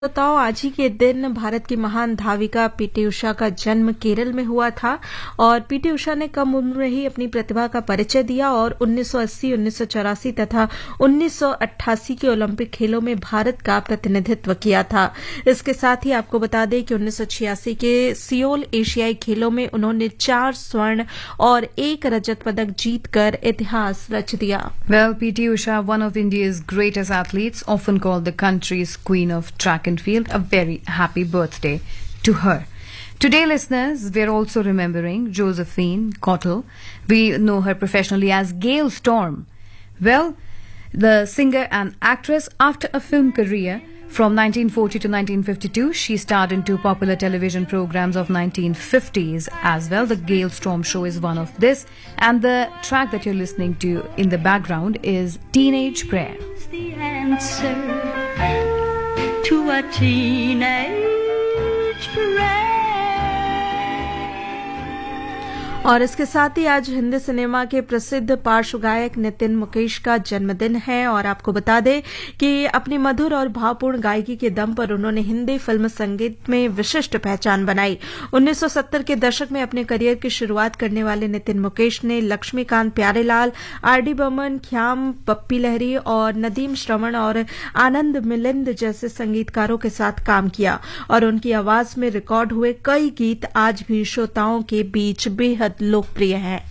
बताओ, आज ही के दिन भारत की महान धाविका पीटी उषा का जन्म केरल में हुआ था और पीटी उषा ने कम उम्र में ही अपनी प्रतिभा का परिचय दिया और 1980, 1984 तथा 1988 के ओलंपिक खेलों में भारत का प्रतिनिधित्व किया था। इसके साथ ही आपको बता दें कि 1986 के सियोल एशियाई खेलों में उन्होंने 4 स्वर्ण और 1 रजत पदक जीतकर इतिहास रच दिया। Well, PT Usha, one of India's greatest athletes, often called the country's queen of track and field, a very happy birthday to her. Today, listeners, we're also remembering Josephine Cottle. We know her professionally as Gail Storm. Well, the singer and actress, after a film career from 1940 to 1952, she starred in 2 popular television programs of 1950s as well. The Gail Storm Show is one of this, and the track that you're listening to in the background is Teenage Prayer. The answer to a teenage prayer. और इसके साथ ही आज Hindi cinema के प्रसिद्ध पार्श्व गायक नितिन मुकेश का जन्मदिन है और आपको बता दें कि अपनी मधुर और भावपूर्ण गायकी के दम पर उन्होंने हिंदी फिल्म संगीत में विशिष्ट पहचान बनाई। 1970 के दशक में अपने करियर की शुरुआत करने वाले नितिन मुकेश ने लक्ष्मीकांत प्यारेलाल, आर.डी. बर्मन, ख्याम, पप्पी लहरी और नदीम श्रवण और आनंद मिलिंद जैसे संगीतकारों के साथ काम किया और उनकी आवाज में रिकॉर्ड हुए कई गीत आज भी श्रोताओं के बीच बेहद लोकप्रिय हैं।